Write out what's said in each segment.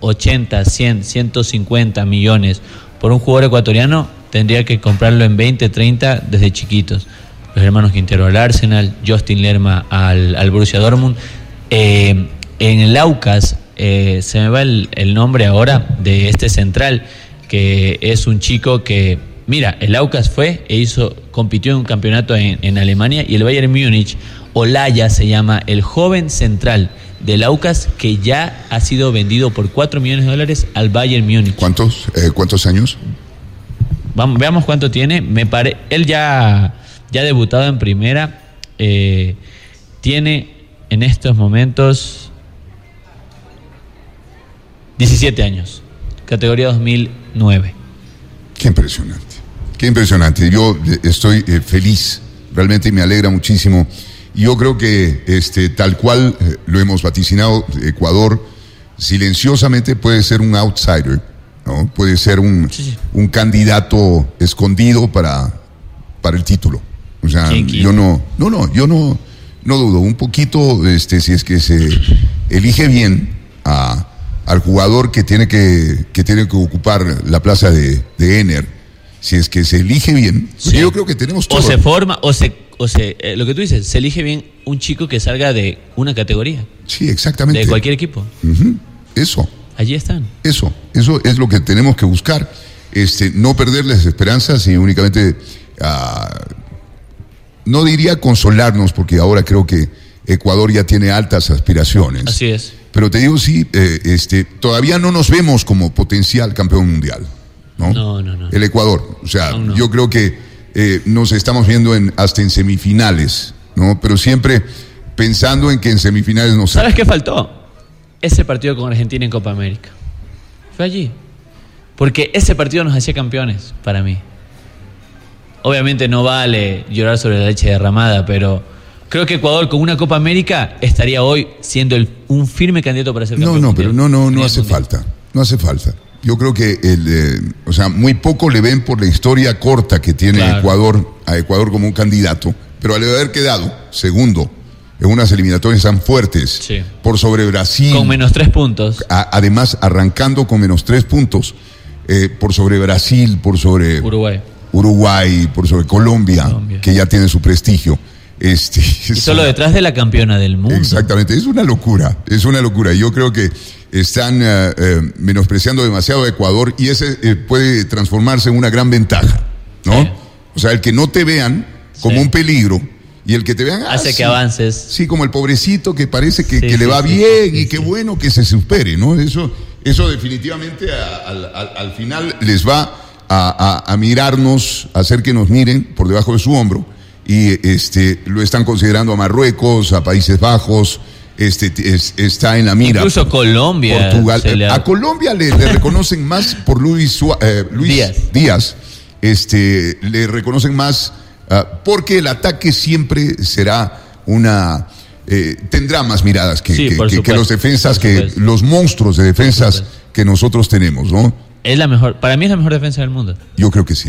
80, 100, 150 millones por un jugador ecuatoriano, tendría que comprarlo en 20, 30 desde chiquitos. Los hermanos Quintero al Arsenal, Justin Lerma al Borussia Dortmund. En el Aucas, se me va el nombre ahora de este central, que es un chico que, mira, el Aucas fue compitió en un campeonato en Alemania, y el Bayern Múnich, Olaya se llama, el joven central del Aucas, que ya ha sido vendido por $4 millones al Bayern Múnich. ¿Cuántos años? Veamos cuánto tiene. Él ya ha debutado en primera. Tiene en estos momentos 17 años. Categoría 2009. Qué impresionante. Qué impresionante. Yo estoy feliz. Realmente me alegra muchísimo. Yo creo que tal cual lo hemos vaticinado, Ecuador silenciosamente puede ser un outsider, ¿no? Puede ser un candidato escondido para el título. O sea, yo no dudo un poquito, si es que se elige bien al jugador que tiene que ocupar la plaza de Ener. Si es que se elige bien, sí. Yo creo que tenemos todo. O se forma, lo que tú dices, se elige bien un chico que salga de una categoría. Sí, exactamente. De cualquier equipo. Uh-huh. Eso. Allí están. Eso es lo que tenemos que buscar. No perder las esperanzas y únicamente, no diría consolarnos, porque ahora creo que Ecuador ya tiene altas aspiraciones. Así es. Pero te digo, sí, todavía no nos vemos como potencial campeón mundial. No. El Ecuador, o sea, no. Yo creo que nos estamos viendo hasta en semifinales, ¿no? Pero siempre pensando en que en semifinales no ¿Sabes qué faltó? Ese partido con Argentina en Copa América. Fue allí. Porque ese partido nos hacía campeones, para mí. Obviamente no vale llorar sobre la leche derramada, pero creo que Ecuador con una Copa América estaría hoy siendo un firme candidato para ser campeón. Pero no hace falta. No hace falta. Yo creo que muy poco le ven por la historia corta que tiene a Ecuador como un candidato, pero al haber quedado segundo en unas eliminatorias tan fuertes, sí, por sobre Brasil, con -3 puntos, además arrancando con -3 puntos, por sobre Brasil, por sobre Uruguay, por sobre Colombia, que ya tiene su prestigio. Y solo detrás de la campeona del mundo. Exactamente, es una locura. Yo creo que están menospreciando demasiado a Ecuador, y ese puede transformarse en una gran ventaja, ¿no? Sí. O sea, el que no te vean como un peligro, y el que te vean hace que avances. Sí, como el pobrecito que parece que le va bien, y qué bueno que se supere, ¿no? Eso definitivamente al final les va a mirarnos, a hacer que nos miren por debajo de su hombro, y lo están considerando a Marruecos, a Países Bajos. Está en la mira. Incluso Colombia. Portugal. A Colombia le reconocen más por Luis Díaz. Le reconocen más porque el ataque siempre será tendrá más miradas que los defensas, que los monstruos de defensas que nosotros tenemos, ¿no? Para mí es la mejor defensa del mundo. Yo creo que sí.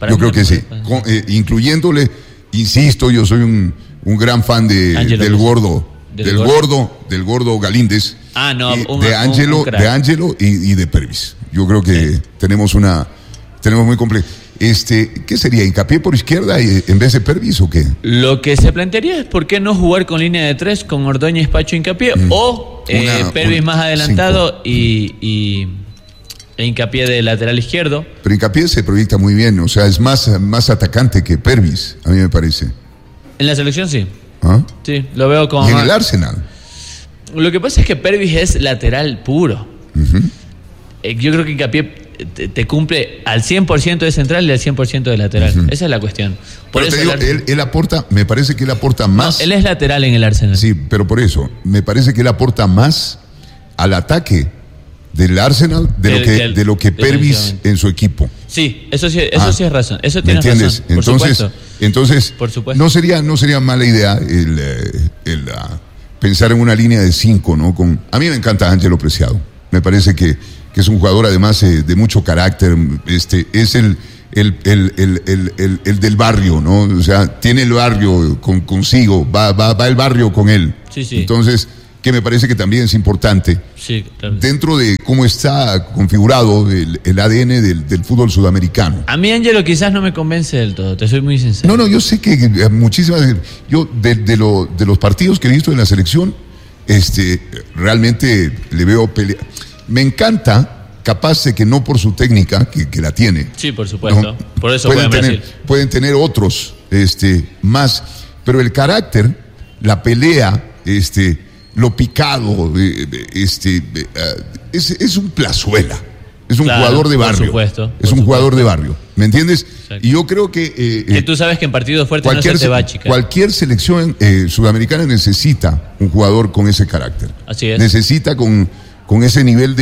Incluyéndole, insisto, yo soy un gran fan del gordo Galíndez, de Ángelo y de Pervis. Yo creo que tenemos muy complejo. ¿Qué sería? ¿Hincapié por izquierda en vez de Pervis o qué? Lo que se plantearía es por qué no jugar con línea de 3 con Ordóñez, Pacho, Hincapié, o Pervis más adelantado e Hincapié de lateral izquierdo. Pero Hincapié se proyecta muy bien, o sea, es más atacante que Pervis, a mí me parece. En la selección sí. ¿Ah? Sí, lo veo como... ¿Y en el Arsenal? Lo que pasa es que Pervis es lateral puro. Uh-huh. Yo creo que Hincapié te cumple al 100% de central y al 100% de lateral. Uh-huh. Esa es la cuestión. Por eso él aporta, me parece que él aporta más... No, él es lateral en el Arsenal. Sí, pero por eso, me parece que él aporta más al ataque del Arsenal de lo que Pervis en su equipo. Sí, eso sí es razón. Eso tienes razón. Entonces, por supuesto. No sería mala idea el pensar en una línea de 5, ¿no? A mí me encanta Ángelo Preciado. Me parece que es un jugador además de mucho carácter. Es el del barrio, ¿no? O sea, tiene el barrio consigo, va el barrio con él. Sí. Entonces, que me parece que también es importante. Sí, claro. Dentro de cómo está configurado el ADN del fútbol sudamericano. A mí, Ángelo, quizás no me convence del todo, te soy muy sincero. No, yo sé que muchísimas... Yo, de los partidos que he visto en la selección, realmente le veo pelea. Me encanta, capaz de que no por su técnica, que la tiene. Sí, por supuesto. ¿No? Por eso juega en Brasil. Pueden tener otros, más. Pero el carácter, la pelea, lo picado, es un plazuela. Es un jugador de barrio. Por supuesto. Es un jugador de barrio. ¿Me entiendes? Exacto. Y yo creo que tú sabes que en partidos fuertes no se te va, chica. Cualquier selección sudamericana necesita un jugador con ese carácter. Así es. Necesita con ese nivel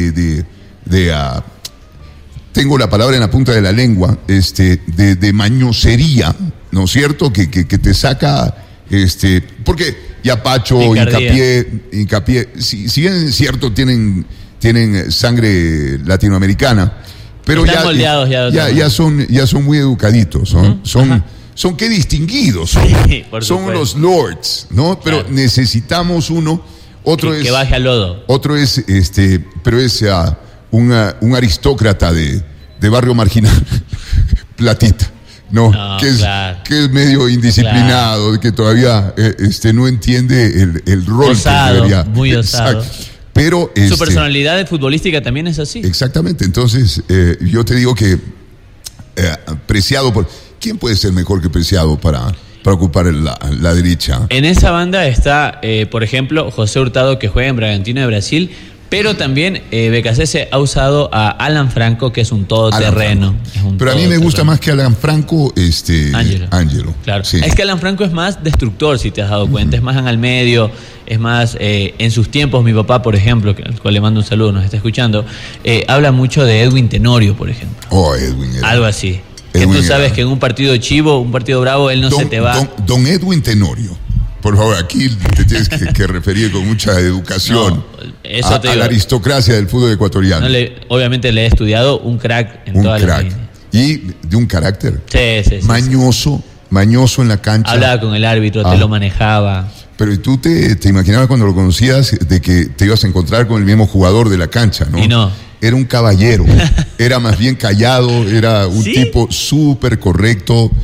tengo la palabra en la punta de la lengua, de mañosería, ¿no es cierto? Que te saca, porque ya Pacho, Hincapié, si bien es cierto, tienen sangre latinoamericana, pero están moldeados ya son muy educaditos, son qué distinguidos, son los lords, ¿no? Pero claro, necesitamos uno, otro que baje al lodo. Otro es, pero es un aristócrata de barrio marginal, platita, ¿no? Que es medio indisciplinado, claro, que todavía no entiende el rol osado, que debería. Muy osado. Pero su personalidad futbolística también es así. Exactamente. Entonces, yo te digo que Preciado, ¿quién puede ser mejor que Preciado para ocupar la derecha? En esa banda está, por ejemplo, José Hurtado, que juega en Bragantino de Brasil, pero también BKC ha usado a Alan Franco, que es un todoterreno. Pero a mí me gusta más que Alan Franco, Ángelo. Claro. Sí. Es que Alan Franco es más destructor, si te has dado cuenta. Es más al medio, es más, en sus tiempos, mi papá, por ejemplo, al cual le mando un saludo, nos está escuchando, habla mucho de Edwin Tenorio, por ejemplo. Edwin. Algo así. Que tú sabes que en un partido chivo, un partido bravo, él no se te va. Don Edwin Tenorio. Por favor, aquí te tienes que referir con mucha educación a la aristocracia del fútbol ecuatoriano. Obviamente le he estudiado, un crack en toda la vida. Y de un carácter. Sí. Mañoso en la cancha. Hablaba con el árbitro, te lo manejaba. Pero tú te imaginabas cuando lo conocías de que te ibas a encontrar con el mismo jugador de la cancha, ¿no? Y no. Era un caballero, era más bien callado, era un tipo súper correcto,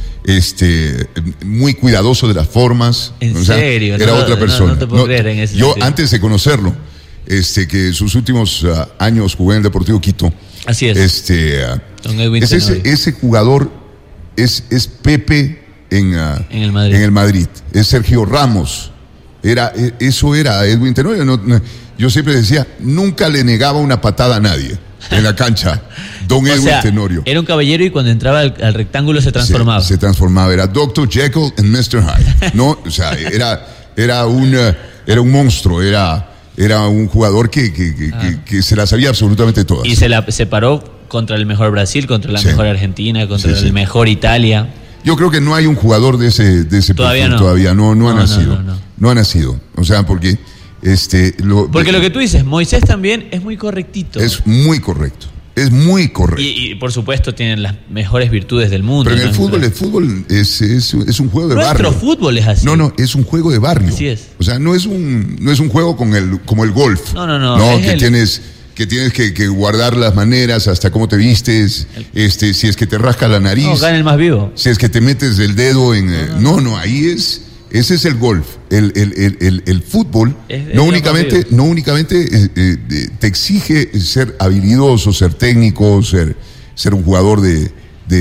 muy cuidadoso de las formas. ¿En serio? Era otra persona. No te puedo creer en ese yo sentido. Antes de conocerlo, que sus últimos años jugué en el Deportivo Quito. Así es. Don Edwin ese jugador es Pepe en el Madrid. Es Sergio Ramos. Eso era Edwin Tenorio. Yo siempre decía, nunca le negaba una patada a nadie en la cancha. Don Edwin Tenorio. Era un caballero y cuando entraba al rectángulo se transformaba. Se transformaba, era Dr. Jekyll and Mr. Hyde. No, o sea, era un monstruo, era un jugador que se la sabía absolutamente todas. Y se paró contra el mejor Brasil, contra la mejor Argentina, contra el mejor Italia. Yo creo que no hay un jugador de ese todavía perfil, no ha nacido. No ha nacido. O sea, porque porque lo que tú dices, Moisés también es muy correctito. Es muy correcto. Y por supuesto tienen las mejores virtudes del mundo. Pero en el fútbol es un juego de barrio. Nuestro fútbol es así. No, es un juego de barrio. Así es. O sea, no es un juego como el golf. No. Tienes que guardar las maneras, hasta cómo te vistes, si es que te rasca la nariz. No, gana el más vivo. Si es que te metes el dedo en... ahí ese es el golf. El fútbol no únicamente te exige ser habilidoso, ser técnico, ser un jugador de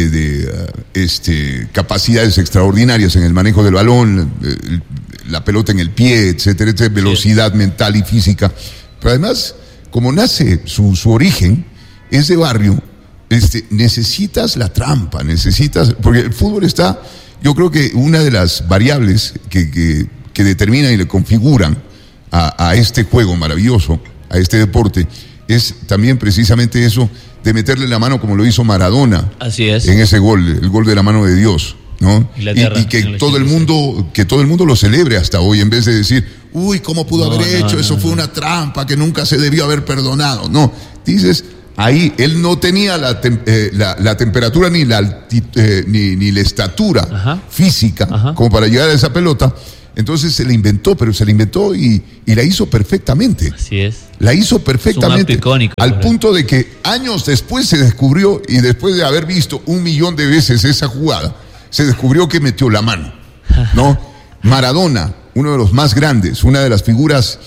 capacidades extraordinarias en el manejo del balón, la pelota en el pie, etcétera, velocidad mental y física. Pero además, como nace su origen, es de barrio, necesitas la trampa, porque el fútbol está... Yo creo que una de las variables que determinan y le configuran a este juego maravilloso, a este deporte, es también precisamente eso de meterle la mano como lo hizo Maradona. Así es. En ese gol, el gol de la mano de Dios, ¿no? Y que todo el mundo lo celebre hasta hoy, en vez de decir, uy, ¿cómo pudo haber hecho? Eso fue una trampa que nunca se debió haber perdonado. No, dices... Ahí él no tenía la temperatura ni la estatura física como para llegar a esa pelota, Entonces se la inventó, pero se la inventó y la hizo perfectamente. Así es. La hizo perfectamente. Es un acto icónico, al punto de que años después se descubrió, y después de haber visto 1.000.000 de veces esa jugada, se descubrió que metió la mano, ¿no? Maradona, uno de los más grandes, una de las figuras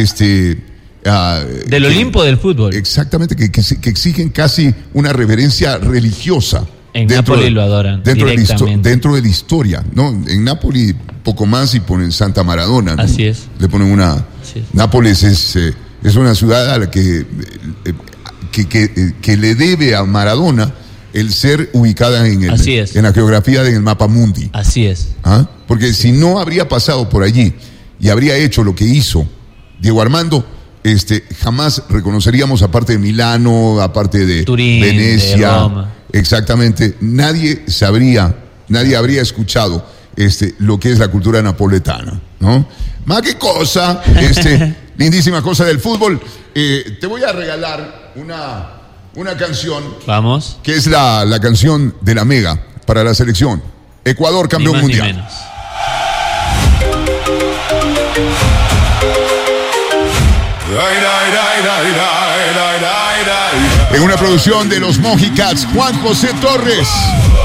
del Olimpo del fútbol. Exactamente, que exigen casi una reverencia religiosa. En Nápoles lo adoran directamente. Dentro de la historia, ¿no? En Nápoles poco más y ponen Santa Maradona, ¿no? Así es. Le ponen una... Así es. Nápoles es una ciudad a la que le debe a Maradona el ser ubicada en la geografía del mapa mundi. Así es. ¿Ah? Porque si no habría pasado por allí y habría hecho lo que hizo Diego Armando, jamás reconoceríamos, aparte de Milano, aparte de Turín, Venecia, de Roma. Exactamente, nadie habría escuchado lo que es la cultura napoletana, ¿no? Más que cosa, lindísima cosa del fútbol. Te voy a regalar una canción. Vamos. Que es la canción de la Mega para la selección. Ecuador, campeón mundial. Ni menos. En una producción de los Mojicats, Juan José Torres.